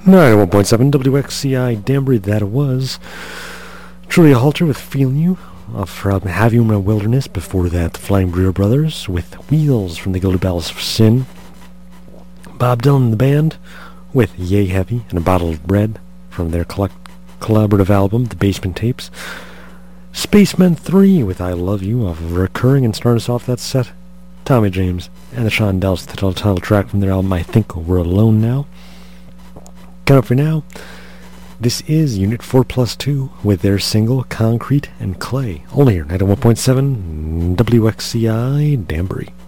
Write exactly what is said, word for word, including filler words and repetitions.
ninety-one point seven W X C I Danbury, that it was. Julia Halter with Feeling You, off from Have You in a Wilderness. Before that, the Flying Burrito Brothers with Wheels from the Gilded Bells of Sin. Bob Dylan and the band with Yay Heavy and a Bottle of Bread from their collect- collaborative album, The Basement Tapes. Spacemen three with I Love You off of Recurring, and starting us off that set, Tommy James and the Shondells, the title track from their album I Think We're Alone Now. Coming up for now, this is Unit four plus two with their single Concrete and Clay. Only here, ninety-one point seven W X C I Danbury.